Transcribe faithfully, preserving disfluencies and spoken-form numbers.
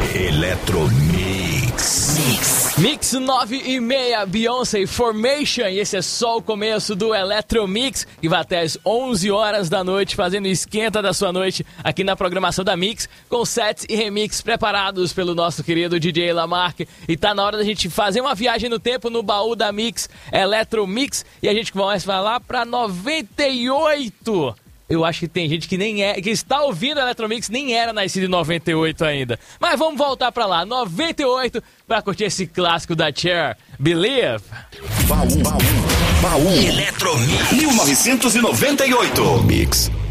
Eletromix. Mix. Mix nove e meia, Beyoncé Formation. E esse é só o começo do Eletromix, que vai até as onze horas da noite, fazendo esquenta da sua noite aqui na programação da Mix, com sets e remix preparados pelo nosso querido D J Lamarck. E tá na hora da gente fazer uma viagem no tempo no baú da Mix, Eletromix. E a gente vai lá pra noventa e oito. Eu acho que tem gente que nem é, que está ouvindo a Eletromix, nem era nascido em noventa e oito ainda. Mas vamos voltar pra lá, noventa e oito, pra curtir esse clássico da Cher, Believe. Baú, baú, baú. Eletromix. mil novecentos e noventa e oito. Mix.